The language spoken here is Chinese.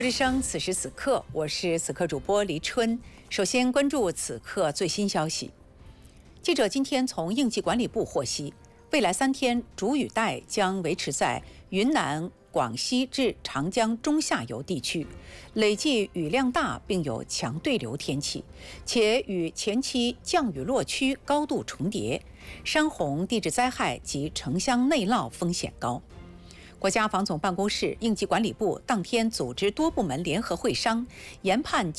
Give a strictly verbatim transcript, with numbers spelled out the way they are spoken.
日生，此时此刻，我是此刻主播黎春。首先关注此刻最新消息。记者今天从应急管理部获悉，未来三天主雨带将维持在云南、广西至长江中下游地区，累计雨量大，并有强对流天气，且与前期降雨落区高度重叠，山洪、地质灾害及城乡内涝风险高。国家防总办公室、应急管理部当天组织多部门联合会商，研判